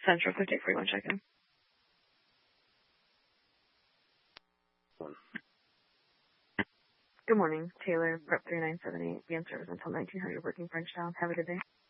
Central 5841 check-in. Good morning, Taylor, Rep 3978. Be in service until 1900, working Frenchtown. Have a good day.